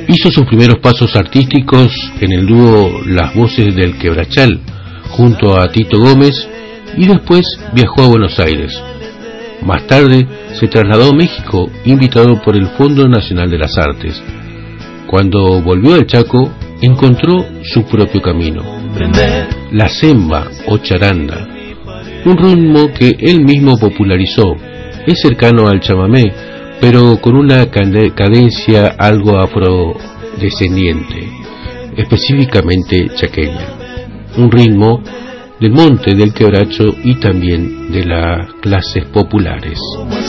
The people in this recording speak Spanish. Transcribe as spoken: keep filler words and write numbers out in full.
Hizo sus primeros pasos artísticos en el dúo Las Voces del Quebrachal, junto a Tito Gómez, y después viajó a Buenos Aires. Más tarde se trasladó a México, invitado por el Fondo Nacional de las Artes. Cuando volvió al Chaco, encontró su propio camino, la semba o charanda, un ritmo que él mismo popularizó. Es cercano al chamamé, pero con una cadencia algo afrodescendiente, específicamente chaqueña, un ritmo del monte, del quebracho y también de las clases populares.